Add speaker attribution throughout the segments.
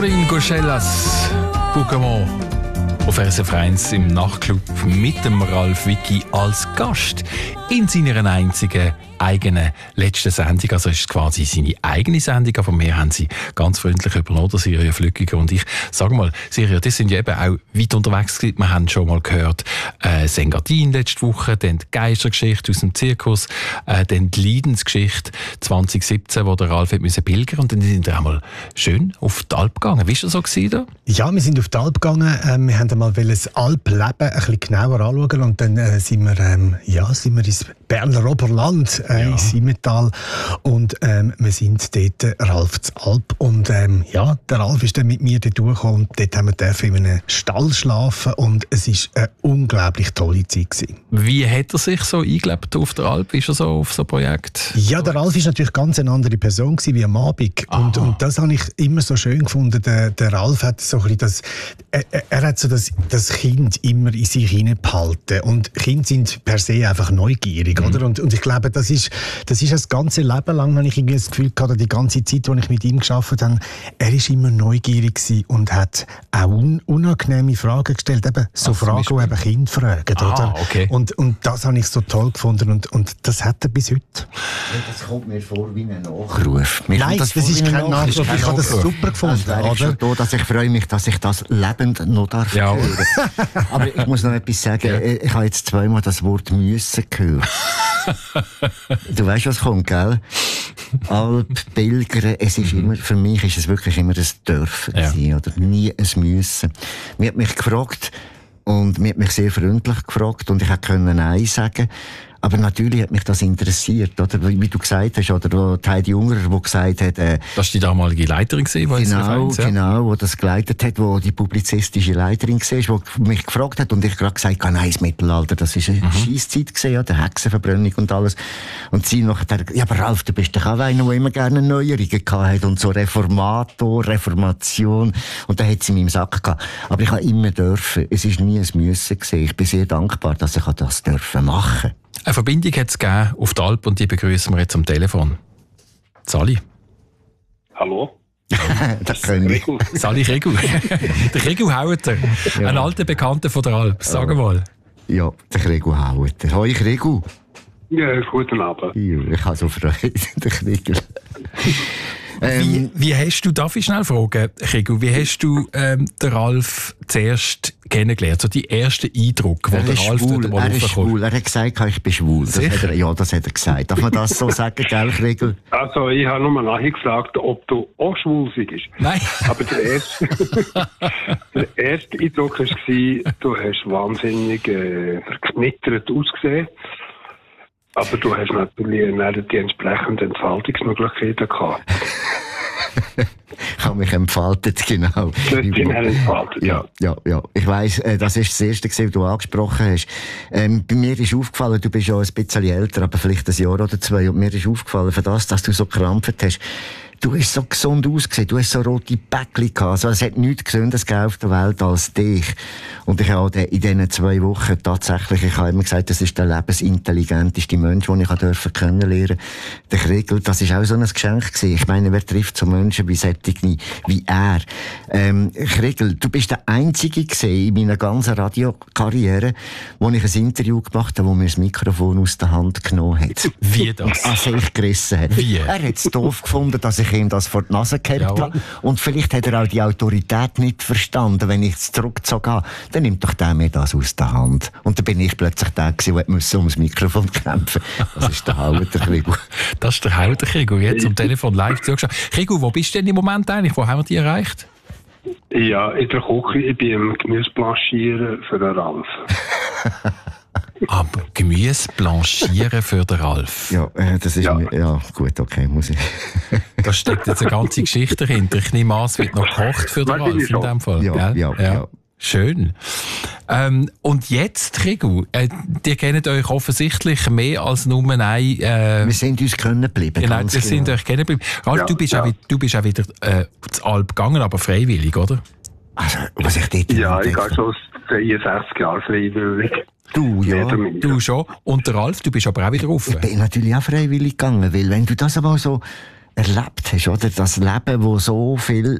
Speaker 1: Caroline Gauchellas, Pokémon auf RSF 1 im Nachtclub mit dem Ralf Wicki als Gast in seiner einzigen eigenen letzten Sendung. Also ist es quasi seine eigene Sendung, aber wir haben sie ganz freundlich übernommen, der Siria Flückiger und ich. Sag mal, Siria, das sind ja eben auch weit unterwegs gewesen. Wir haben schon mal gehört, Sengadin letzte Woche, dann die Geistergeschichte aus dem Zirkus, dann die Leidensgeschichte 2017, wo der Ralf musste pilgern und dann sind wir auch mal schön auf die Alp gegangen. Wie war das so gewesen da?
Speaker 2: Ja, wir sind auf die Alp gegangen. Wir wollten mal das Alpleben ein bisschen genauer anschauen und dann sind wir ins Berner Oberland, ins Simmental und wir sind dort Ralf zur Alp und der Ralf ist dann mit mir dort durchgekommen und dort dürfen wir in einem Stall schlafen und es war eine unglaublich tolle Zeit gewesen.
Speaker 1: Wie hat er sich so eingelebt auf der Alp? Ist er so auf so ein Projekt?
Speaker 2: Ja, der Ralf war natürlich ganz eine andere Person gewesen, wie am Abend und das habe ich immer so schön gefunden. Der Ralf hat so ein bisschen er hat so das Kind immer in sich hineinbehalten und Kinder sind per se einfach neugierig, oder? Und ich glaube, das ist das ganze Leben lang, habe ich irgendwie das Gefühl gehabt, die ganze Zeit, als ich mit ihm gearbeitet habe, er war immer neugierig gewesen und hat auch unangenehme Fragen gestellt, eben so Fragen, die eben Kinder fragen, oder?
Speaker 1: Okay.
Speaker 2: Und das habe ich so toll gefunden und das hat er bis heute.
Speaker 3: Das kommt mir vor wie ein Nachruf.
Speaker 2: Nein, das ist kein Nachruf. Ich habe das super gefunden.
Speaker 3: Also, schon da, dass ich freue mich, dass ich das lebend noch hören darf. Aber ich muss noch etwas sagen. Ja. Ich habe jetzt zweimal das Wort «müssen» gehört. Du weißt, was kommt, gell? Alp, Pilgern, es ist immer, für mich ist es wirklich immer ein Dürfen gewesen, oder nie ein Müssen. Mir hat mich gefragt, und mir hat mich sehr freundlich gefragt, und ich konnte Nein sagen. Aber natürlich hat mich das interessiert, oder? Wie du gesagt hast, oder die Heidi Ungerer, die gesagt hat... das
Speaker 1: war die damalige Leiterin gewesen,
Speaker 3: Genau, die das geleitet hat, die die publizistische Leiterin war, die mich gefragt hat und ich gerade gesagt habe, nein, das Mittelalter, das war eine Scheisszeit gewesen, ja, der Hexenverbrennung und alles. Und sie nachher, ja, aber Ralf, du bist doch auch einer, der immer gerne Neuerungen gehabt hat und so Reformation. Und da hat sie in meinem Sack gehabt. Aber ich habe immer dürfen. Es war nie ein Müssen gewesen. Ich bin sehr dankbar, dass ich das dürfen machen.
Speaker 1: Eine Verbindung hat es gegeben auf der Alp und die begrüßen wir jetzt am Telefon. Sali.
Speaker 4: Hallo?
Speaker 3: Das können wir.
Speaker 1: Sali Regu. Der Regu Haueter, ein alter Bekannter von der Alp. Sag mal.
Speaker 3: Ja, der Regu Haueter. Hoi Regu.
Speaker 4: Ja, guten Abend.
Speaker 3: Ich habe so Freude, der Regu.
Speaker 1: Wie hast du, darf ich schnell fragen, Regu, wie hast du den Ralf zuerst kennengelernt? So die ersten Eindrücke, die der Ralf dort mal
Speaker 3: Er ist schwul. Er hat gesagt, ich bin schwul. Das hat er gesagt. Darf man das so sagen, gell, Regu?
Speaker 4: Also, ich habe nur nachgefragt, ob du auch schwul bist.
Speaker 1: Nein.
Speaker 4: Aber der erste Eindruck war, du hast wahnsinnig verknittert ausgesehen. Aber du hast natürlich die entsprechenden Entfaltungsmöglichkeiten gehabt.
Speaker 3: Ich habe mich entfaltet, genau.
Speaker 4: Du hast dich entfaltet, ja.
Speaker 3: Ich weiss, das ist das Erste, was du angesprochen hast. Bei mir ist aufgefallen, du bist ja ein bisschen älter, aber vielleicht ein Jahr oder zwei, und mir ist aufgefallen, für das, dass du so gekrampft hast, du hast so gesund ausgesehen, du hast so rote Päckchen gehabt. Also, es hat nichts Gesünderes auf der Welt als dich. Und ich habe in diesen 2 Wochen tatsächlich, ich habe immer gesagt, das ist der lebensintelligenteste Mensch, den ich kennenlernen durfte. Der Kriegel, das war auch so ein Geschenk gewesen. Ich meine, wer trifft so Menschen wie er? Kriegel, du bist der Einzige gewesen in meiner ganzen Radiokarriere, wo ich ein Interview gemacht habe, wo mir das Mikrofon aus der Hand genommen hat.
Speaker 1: Wie das?
Speaker 3: Also ich gerissen hat.
Speaker 1: Wie?
Speaker 3: Er hat es doof gefunden, dass ich ihm das vor die Nase gehabt habe. Und vielleicht hat er auch die Autorität nicht verstanden, wenn ich es zurückgezogen habe. Dann nimmt doch der mir das aus der Hand. Und dann bin ich plötzlich der gewesen, der musste ums Mikrofon kämpfen. Das ist der Haueter Krigu.
Speaker 1: Das ist der Haueter Krigu. Jetzt am Telefon live zugeschaut. Krigu, wo bist du denn im Moment eigentlich? Wo haben wir dich erreicht?
Speaker 4: Ja, in der Küche. Ich bin am Gemüse blanchieren für den Ralf.
Speaker 1: Aber Gemüse blanchieren für den Ralf.
Speaker 3: Ja, das ist ja gut, okay, muss ich.
Speaker 1: Da steckt jetzt eine ganze Geschichte dahinter. Ich nehme an, es wird noch gekocht für den Ralf in dem Fall.
Speaker 3: Ja.
Speaker 1: Schön. Und jetzt, Regu, ihr kennt euch offensichtlich mehr als nur ein...
Speaker 3: wir sind uns können geblieben.
Speaker 1: Genau, wir sind euch kennen geblieben. Ralf, du bist auch wieder zur Alp gegangen, aber freiwillig, oder?
Speaker 3: Also, was ich dort...
Speaker 4: Ja, ich gehe schon 63 Jahre freiwillig.
Speaker 1: Du schon. Und der Ralf, du bist aber auch wieder rauf.
Speaker 3: Ich bin natürlich auch freiwillig gegangen, weil wenn du das aber so erlebt hast, oder? Das Leben, wo so viel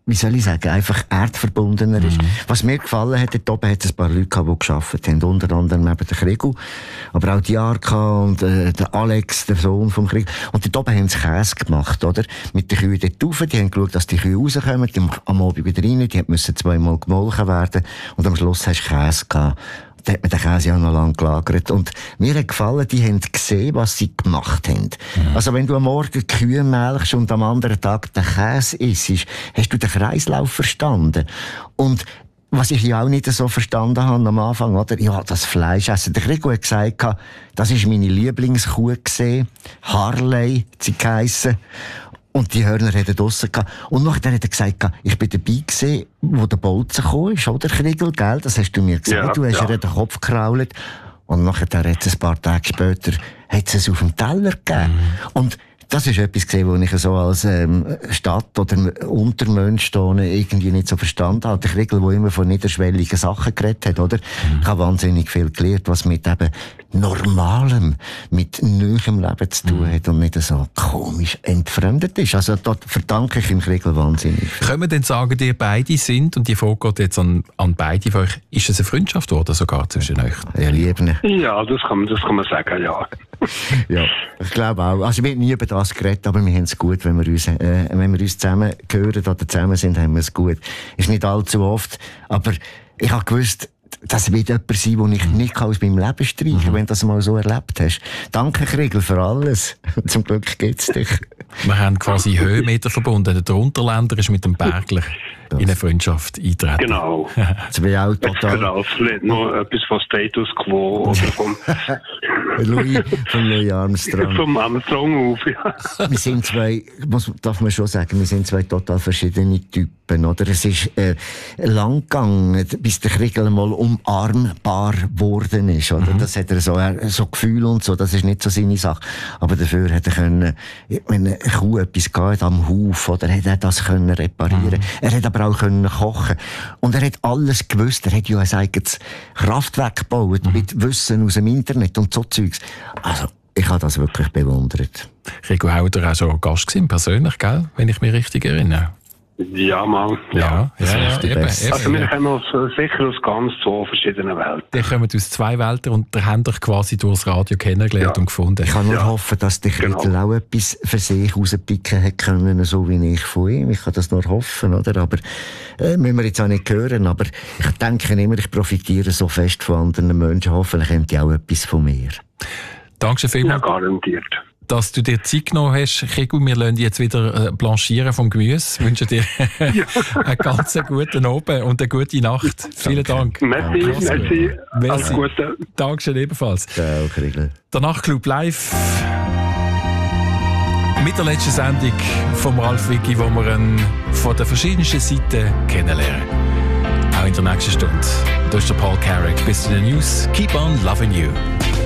Speaker 3: wie soll ich sagen, einfach erdverbundener ist. Was mir gefallen hat, dort oben hat es ein paar Leute gehabt, die gearbeitet haben, unter anderem eben der Kriegel, aber auch die Jarka und der Alex, der Sohn vom Kriegel. Und dort oben haben sie Käse gemacht, oder? Mit den Kühen dort rauf, die haben geschaut, dass die Kühe rauskommen, die am Abend wieder rein, die müssen 2-mal gemolken werden und am Schluss hast du Käse gehabt. Da hat man den Käse ja noch lange gelagert. Und mir hat gefallen, die haben gesehen, was sie gemacht haben. Also wenn du am Morgen Kühe melkst und am anderen Tag den Käse isst, hast du den Kreislauf verstanden. Und was ich ja auch nicht so verstanden habe am Anfang, oder? Ja, das Fleisch essen. Der Krigo hat gesagt, das war meine Lieblingskuh gewesen. Harley, sie geheissen. Und die Hörner hatten draussen gehabt. Und nachher hat er gesagt, ich bin dabei gewesen, wo der Bolzen gekommen ist, oder, Kriegel, gell? Das hast du mir gesagt. Ja, du hast ihr den Kopf gekrault. Und nachher hat es ein paar Tage später, hat es auf dem Teller gegeben. Und das ist etwas gesehen, was ich so als Stadt- oder Untermensch irgendwie nicht so verstanden habe. Der Kriegel, der immer von niederschwelligen Sachen geredet hat, oder? Ich habe wahnsinnig viel gelernt, was mit eben Normalem, mit neuem Leben zu tun hat und nicht so komisch entfremdet ist. Also dort verdanke ich im Kriegel wahnsinnig viel.
Speaker 1: Können wir denn sagen, ihr beide sind, und die Frage geht jetzt an beide von euch, ist es eine Freundschaft geworden sogar zwischen euch?
Speaker 3: Ja, lieben.
Speaker 4: Ja, das kann man sagen, ja.
Speaker 3: Ja, ich glaube auch. Also wir haben nie über das geredet, aber wir haben es gut, wenn wir uns zusammen hören oder zusammen sind, haben wir es gut. Ist nicht allzu oft, aber ich habe gewusst, das wird jemand sein, den ich nicht aus meinem Leben streichen kann, wenn du das mal so erlebt hast. Danke, Kriegel, für alles. Zum Glück gibt es dich.
Speaker 1: Wir haben quasi Höhenmeter verbunden. Der Unterländer ist mit dem Bergler in eine Freundschaft eintreten.
Speaker 4: Genau.
Speaker 3: Das wäre auch total...
Speaker 4: Genau, vielleicht noch etwas von Status Quo oder vom
Speaker 3: Louis Armstrong.
Speaker 4: Vom Armstrong auf, ja.
Speaker 3: Wir sind darf man schon sagen, wir sind zwei total verschiedene Typen, oder? Es ist lang gegangen, bis der Kriegel mal umarmbar geworden ist, oder? Das hat er so Gefühl und so, das ist nicht so seine Sache. Aber dafür hat er können, wenn eine Kuh etwas gehabt am Hof, oder hat er das können reparieren. Er hat aber auch können kochen. Und er hat alles gewusst. Er hat ja ein eigenes Kraftwerk gebaut, mit Wissen aus dem Internet und so Zeugs. Also, ich habe das wirklich bewundert.
Speaker 1: Rico Hauder war auch schon Gast gewesen, persönlich, gell? Wenn ich mich richtig erinnere.
Speaker 4: Ja, Mann.
Speaker 1: Ja, eben.
Speaker 4: Also wir kommen sicher aus ganz zwei verschiedenen Welten.
Speaker 1: Die kommen aus 2 Welten und da haben euch quasi durchs Radio kennengelernt und gefunden.
Speaker 3: Ich kann nur hoffen, dass der Kriegel auch etwas für sich rauspicken hätte können, so wie ich von ihm. Ich kann das nur hoffen, oder? Aber müssen wir jetzt auch nicht hören. Aber ich denke immer, ich profitiere so fest von anderen Menschen. Hoffentlich haben die auch etwas von mir.
Speaker 1: Danke vielmals.
Speaker 4: Ja, garantiert.
Speaker 1: Dass du dir Zeit genommen hast, Kriegel. Wir lassen dich jetzt wieder blanchieren vom Gemüse. Ich wünsche dir einen ganz guten Abend und eine gute Nacht. Vielen Dank.
Speaker 4: Merci. Alles Gute.
Speaker 1: Dankeschön ebenfalls.
Speaker 3: Ciao, Kriegel.
Speaker 1: Der Nachtclub live mit der letzten Sendung vom Ralf Wicki, wo wir ihn von den verschiedensten Seiten kennenlernen. Auch in der nächsten Stunde. Das ist der Paul Carrick. Bis zu den News. Keep on loving you.